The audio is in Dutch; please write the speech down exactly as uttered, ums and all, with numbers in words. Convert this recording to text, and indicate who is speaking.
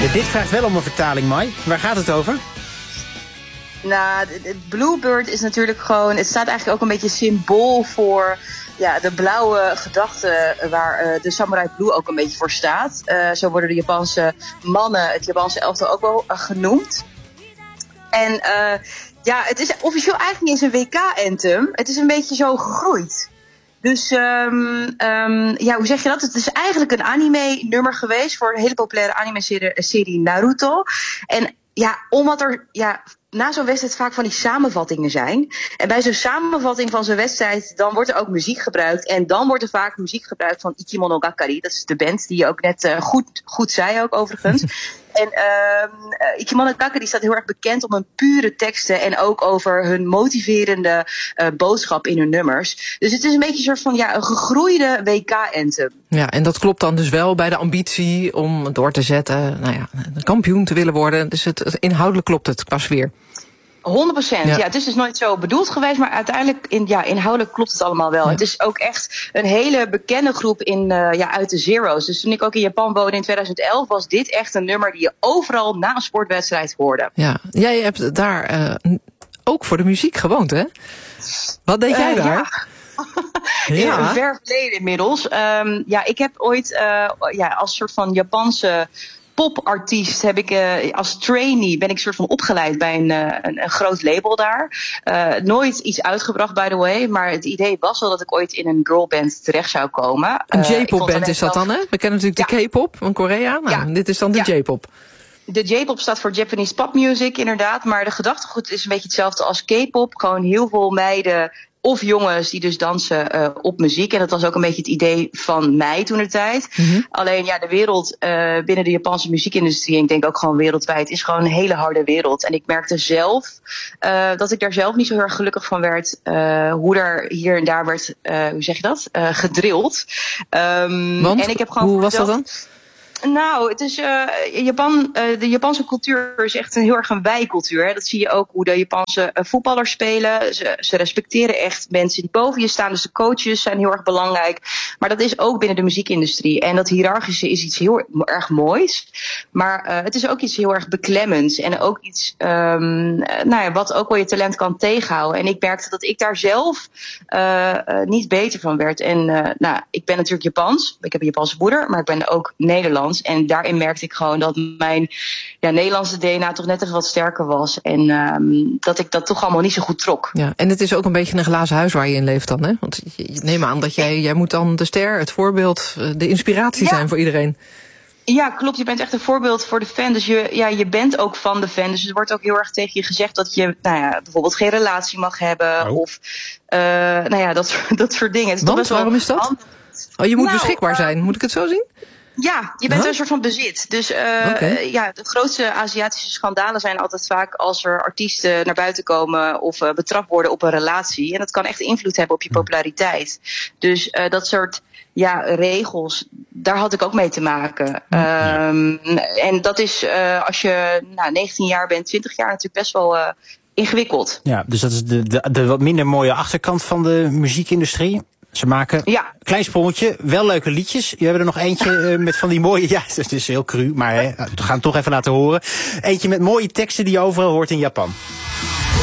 Speaker 1: Ja, dit vraagt wel om een vertaling, Mai. Waar gaat het over?
Speaker 2: Nou, Bluebird is natuurlijk gewoon... Het staat eigenlijk ook een beetje symbool voor... Ja, de blauwe gedachte waar uh, de Samurai Blue ook een beetje voor staat. Uh, zo worden de Japanse mannen, het Japanse elftal ook wel uh, genoemd. En uh, ja, het is officieel eigenlijk niet eens een W K-anthem. Het is een beetje zo gegroeid. Dus um, um, ja, hoe zeg je dat? Het is eigenlijk een anime-nummer geweest voor een hele populaire anime-serie Naruto. En ja, omdat er ja, na zo'n wedstrijd vaak van die samenvattingen zijn. En bij zo'n samenvatting van zo'n wedstrijd, dan wordt er ook muziek gebruikt. En dan wordt er vaak muziek gebruikt van Ikimonogakari. Dat is de band die je ook net uh, goed, goed zei ook overigens. En uh, Ikimonogakari staat heel erg bekend om hun pure teksten en ook over hun motiverende uh, boodschap in hun nummers. Dus het is een beetje een soort van ja, een gegroeide W K-anthem.
Speaker 3: Ja, en dat klopt dan dus wel bij de ambitie om door te zetten, nou ja, een kampioen te willen worden. Dus het, het inhoudelijk klopt het qua sfeer.
Speaker 2: honderd procent.
Speaker 3: Ja.
Speaker 2: Ja, het is dus nooit zo bedoeld geweest, maar uiteindelijk in, ja, inhoudelijk klopt het allemaal wel. Ja. Het is ook echt een hele bekende groep in, uh, ja, uit de Zero's. Dus toen ik ook in Japan woonde in twintig elf, was dit echt een nummer die je overal na een sportwedstrijd hoorde.
Speaker 3: Ja, jij hebt daar uh, ook voor de muziek gewoond, hè? Wat deed jij uh, daar?
Speaker 2: Ja. Ja. In ver verleden inmiddels. Um, ja, ik heb ooit uh, ja, als soort van Japanse popartiest heb ik uh, als trainee ben ik soort van opgeleid bij een, uh, een, een groot label daar. Uh, nooit iets uitgebracht, by the way, maar het idee was wel dat ik ooit in een girlband terecht zou komen.
Speaker 3: Een
Speaker 2: uh,
Speaker 3: J-pop band is dat dan, hè? We kennen natuurlijk ja. de K-pop van Korea. Nou, ja. Dit is dan de ja. J-pop.
Speaker 2: De J-pop staat voor Japanese pop music, inderdaad. Maar de gedachtegoed is een beetje hetzelfde als K-pop. Gewoon heel veel meiden of jongens die dus dansen uh, op muziek. En dat was ook een beetje het idee van mij toentertijd. Mm-hmm. Alleen ja, de wereld uh, binnen de Japanse muziekindustrie, en ik denk ook gewoon wereldwijd, is gewoon een hele harde wereld. En ik merkte zelf uh, dat ik daar zelf niet zo heel erg gelukkig van werd. Uh, hoe er hier en daar werd, uh, hoe zeg je dat, uh, gedrild. Um,
Speaker 3: Want,
Speaker 2: en ik heb gewoon
Speaker 3: hoe was dat dan?
Speaker 2: Nou, het is, uh, Japan, uh, de Japanse cultuur is echt een heel erg een wij-cultuur. Hè. Dat zie je ook hoe de Japanse uh, voetballers spelen. Ze, ze respecteren echt mensen die boven je staan. Dus de coaches zijn heel erg belangrijk. Maar dat is ook binnen de muziekindustrie. En dat hiërarchische is iets heel erg moois. Maar uh, het is ook iets heel erg beklemmends. En ook iets um, nou ja, wat ook wel je talent kan tegenhouden. En ik merkte dat ik daar zelf uh, uh, niet beter van werd. En uh, nou, ik ben natuurlijk Japans. Ik heb een Japanse moeder, maar ik ben ook Nederlands. En daarin merkte ik gewoon dat mijn ja, Nederlandse D N A toch net even wat sterker was. En um, dat ik dat toch allemaal niet zo goed trok.
Speaker 3: Ja, en het is ook een beetje een glazen huis waar je in leeft dan, hè? Want je neem aan dat jij, jij moet dan de ster, het voorbeeld, de inspiratie ja. zijn voor iedereen.
Speaker 2: Ja, klopt. Je bent echt een voorbeeld voor de fan. Dus je, ja, je bent ook van de fan. Dus er wordt ook heel erg tegen je gezegd dat je nou ja, bijvoorbeeld geen relatie mag hebben. Oh. Of uh, nou ja, dat, dat soort dingen. Het is
Speaker 3: Want,
Speaker 2: toch best wel
Speaker 3: waarom is dat?
Speaker 2: hand...
Speaker 3: Oh, je moet
Speaker 2: nou,
Speaker 3: beschikbaar uh, zijn. Moet ik het zo zien?
Speaker 2: Ja, je bent huh? een soort van bezit. Dus uh,
Speaker 3: okay.
Speaker 2: uh, ja, de grootste Aziatische schandalen zijn altijd vaak als er artiesten naar buiten komen of uh, betrapt worden op een relatie. En dat kan echt invloed hebben op je populariteit. Dus uh, dat soort ja, regels, daar had ik ook mee te maken. Ja. Um, en dat is uh, als je nou, negentien jaar bent, twintig jaar natuurlijk best wel uh, ingewikkeld.
Speaker 1: Ja, dus dat is de, de, de wat minder mooie achterkant van de muziekindustrie. Ze maken
Speaker 2: ja.
Speaker 1: klein sprongetje, wel leuke liedjes. Je hebt er nog eentje uh, met van die mooie... Ja, het is heel cru, maar hè, we gaan het toch even laten horen. Eentje met mooie teksten die je overal hoort in Japan.